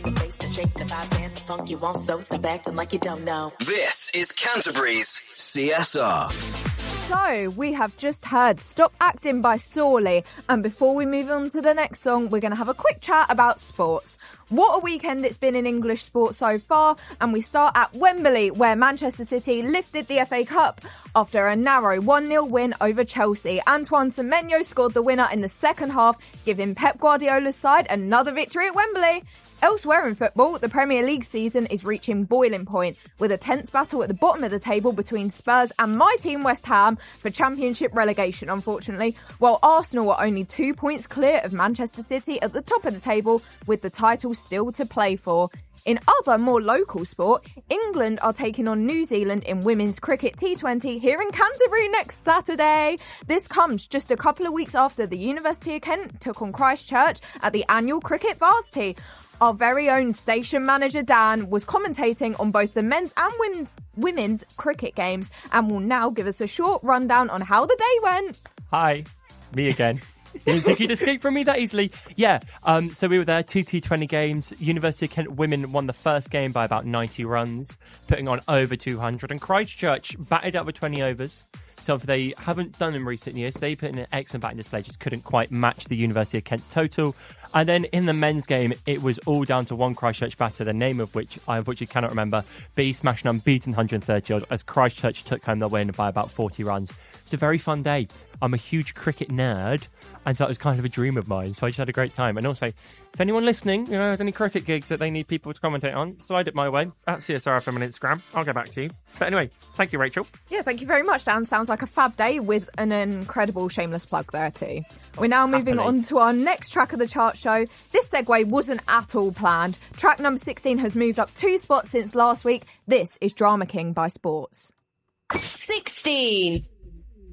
The bass that shakes the vibes and the funk you want, so stop acting like you don't know. This is Canterbury's CSR. So, we have just heard Stop Acting by Sorley, and before we move on to the next song, we're going to have a quick chat about sports. What a weekend it's been in English sport so far, and we start at Wembley, where Manchester City lifted the FA Cup after a narrow 1-0 win over Chelsea. Antoine Semenyo scored the winner in the second half, giving Pep Guardiola's side another victory at Wembley. Elsewhere in football, the Premier League season is reaching boiling point, with a tense battle at the bottom of the table between Spurs and my team West Ham for Championship relegation, unfortunately, while Arsenal are only 2 points clear of Manchester City at the top of the table, with the title still to play for. In other, more local sport, England are taking on New Zealand in Women's Cricket T20 here in Canterbury next Saturday. This comes just a couple of weeks after the University of Kent took on Christchurch at the annual Cricket Varsity. Our very own station manager Dan was commentating on both the men's and women's cricket games and will now give us a short rundown on how the day went. Hi, me again. Didn't think you'd escape from me that easily. Yeah, so we were there, 2 T20 games. University of Kent women won the first game by about 90 runs, putting on over 200. And Christchurch batted up with 20 overs. Something they haven't done in recent years. They put in an excellent batting display, just couldn't quite match the University of Kent's total. And then in the men's game, it was all down to one Christchurch batter, the name of which I unfortunately cannot remember, but he smashed an unbeaten 130 odd as Christchurch took home the win by about 40 runs. It was a very fun day. I'm a huge cricket nerd, and that was kind of a dream of mine, so I just had a great time. And also, if anyone listening, has any cricket gigs that they need people to commentate on, slide it my way at CSRFM on Instagram. I'll get back to you. But anyway, thank you, Rachel. Yeah, thank you very much, Dan. Sounds like a fab day with an incredible shameless plug there too. We're now moving on to our next track of the chart show. This segue wasn't at all planned. Track number 16 has moved up 2 spots since last week. This is Drama King by Sports. 16.